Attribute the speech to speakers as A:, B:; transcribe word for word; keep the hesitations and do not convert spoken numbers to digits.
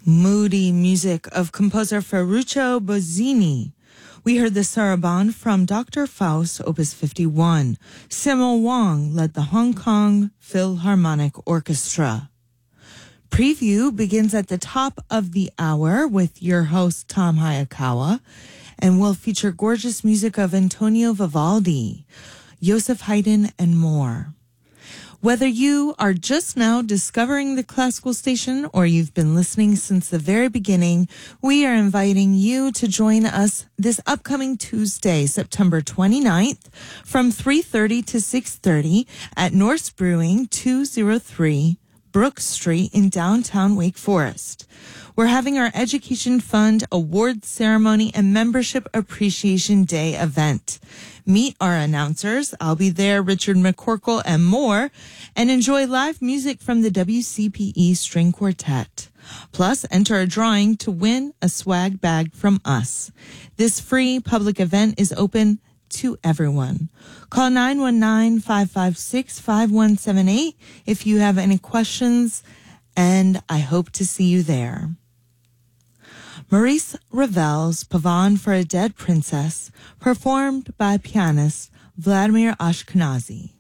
A: Moody music of composer Ferruccio Bozzini. We heard the Sarabande from Doctor Faust, Opus fifty-one. Simon Wong led the Hong Kong Philharmonic Orchestra. Preview begins at the top of the hour with your host, Tom Hayakawa, and will feature gorgeous music of Antonio Vivaldi, Joseph Haydn, and more. Whether you are just now discovering the classical station or you've been listening since the very beginning, we are inviting you to join us this upcoming Tuesday, September twenty-ninth, from three thirty to six thirty at Norse Brewing, two oh three Brook Street in downtown Wake Forest. We're having our Education Fund Awards Ceremony and Membership Appreciation Day event. Meet our announcers, I'll be there, Richard McCorkle, and more, and enjoy live music from the W C P E String Quartet. Plus, enter a drawing to win a swag bag from us. This free public event is open to everyone. Call nine one nine, five five six, five one seven eight if you have any questions, and I hope to see you there. Maurice Ravel's Pavane for a Dead Princess, performed by pianist Vladimir Ashkenazy.